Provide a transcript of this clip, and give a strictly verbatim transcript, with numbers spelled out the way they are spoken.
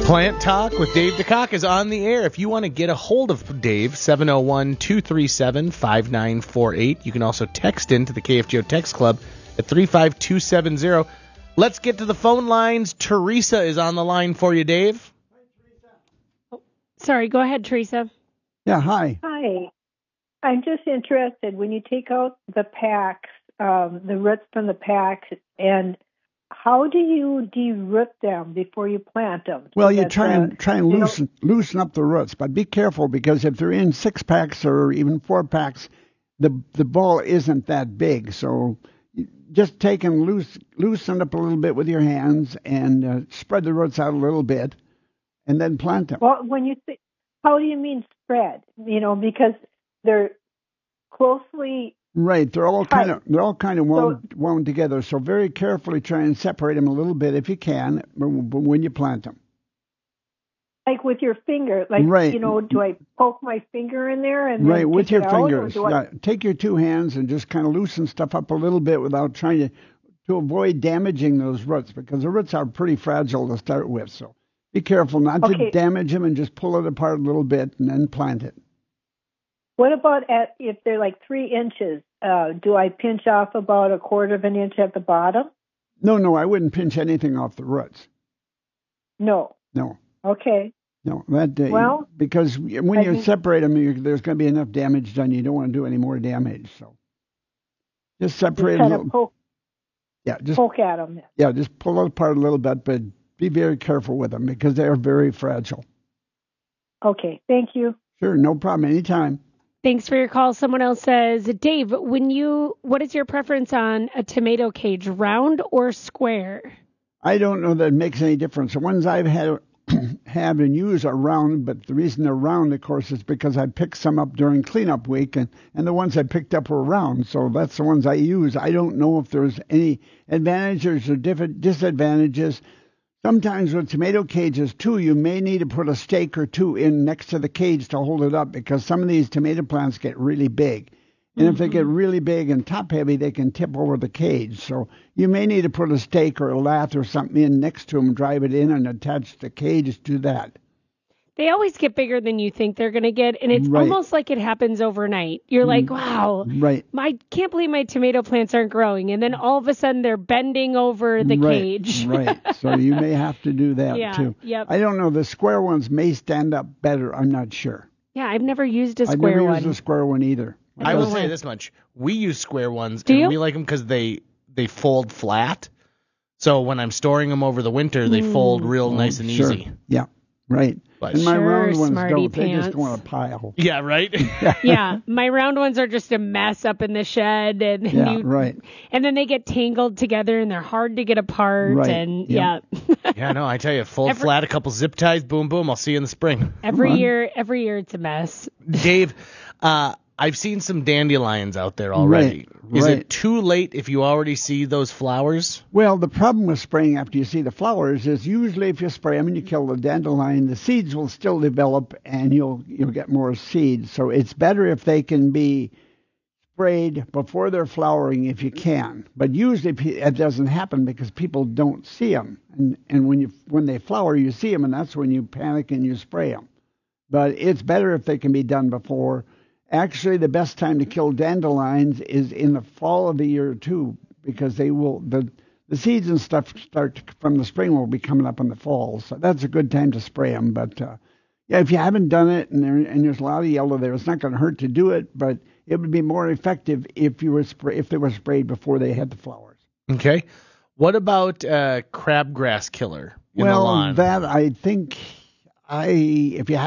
Plant Talk with Dave DeCock is on the air. If you want to get a hold of Dave, seven oh one, two three seven, five nine four eight. You can also text into the K F G O Text Club at three five two seven zero. Let's get to the phone lines. Teresa is on the line for you, Dave. Sorry, go ahead, Teresa. Yeah, hi. Hi. I'm just interested, when you take out the packs, um, the roots from the packs, and how do you de-root them before you plant them? Well, So you that try the- and try and you know- loosen loosen up the roots, but be careful because if they're in six packs or even four packs, the the ball isn't that big. So you just take and loose loosen up a little bit with your hands and uh, spread the roots out a little bit, and then plant them. Well, when you say, how do you mean spread? You know, because they're closely. Right, they're all kind of they're all kind of wound, So- wound together. So very carefully try and separate them a little bit if you can when you plant them. Like with your finger, like, Right. you know, do I poke my finger in there and Right, then with take your it out, or fingers. do I- Yeah, take your two hands and just kind of loosen stuff up a little bit without trying to to avoid damaging those roots because the roots are pretty fragile to start with. So be careful not Okay. to damage them and just pull it apart a little bit and then plant it. What about at if they're like three inches? Uh, do I pinch off about a quarter of an inch at the bottom? No, no, I wouldn't pinch anything off the roots. No. No, Okay. no, that uh, Well, because when I you think- separate them, you're, there's going to be enough damage done. You don't want to do any more damage. So just separate Just them. kind of poke, Yeah, just poke at them. yeah, just pull it apart a little bit, but be very careful with them because they are very fragile. Okay. Thank you. Sure, no problem. Anytime. Thanks for your call. Someone else says, Dave, when you, what is your preference on a tomato cage, round or square? I don't know that it makes any difference. The ones I've had have and use are round, but the reason they're round, of course, is because I picked some up during cleanup week, and, and the ones I picked up were round, so that's the ones I use. I don't know if there's any advantages or different disadvantages. Sometimes with tomato cages, too, you may need to put a stake or two in next to the cage to hold it up because some of these tomato plants get really big. And if they get really big and top-heavy, they can tip over the cage. So you may need to put a stake or a lath or something in next to them, drive it in, and attach the cage to that. They always get bigger than you think they're going to get, and it's Right. almost like it happens overnight. You're like, wow, Right. I can't believe my tomato plants aren't growing. And then all of a sudden they're bending over the right, cage. Right. So you may have to do that, Yeah, too. yep. I don't know. The square ones may stand up better. I'm not sure. Yeah, I've never used a I've square never one. used a square one either. I will don't say know. this much. We use square ones, Do and you? we like them because they, they fold flat. So when I'm storing them over the winter, they fold real nice and Sure. easy. Yeah, right. But- and my Sure, round ones smarty don't. They just pants. go in a pile. Yeah, right? Yeah, my round ones are just a mess up in the shed, and Yeah, you, right. and then they get tangled together, and they're hard to get apart, Right, and yeah. yeah, Yeah, no, I tell you, fold Every- flat, a couple zip ties, boom, boom. I'll see you in the spring. every on. year, every year it's a mess. Dave, uh, I've seen some dandelions out there already. Right, Is right. it too late if you already see those flowers? Well, the problem with spraying after you see the flowers is usually if you spray them and you kill the dandelion, the seeds will still develop and you'll you'll get more seeds. So it's better if they can be sprayed before they're flowering if you can. But usually pe- it doesn't happen because people don't see them. And and when you when they flower, you see them, and that's when you panic and you spray them. But it's better if they can be done before. Actually, the best time to kill dandelions is in the fall of the year too, because they will the the seeds and stuff start to, from the spring will be coming up in the fall. So that's a good time to spray them. But uh, yeah, if you haven't done it and there and there's a lot of yellow there, it's not going to hurt to do it. But it would be more effective if you were spray, if they were sprayed before they had the flowers. Okay. What about uh, crabgrass killer in the well, lawn? that I think I if you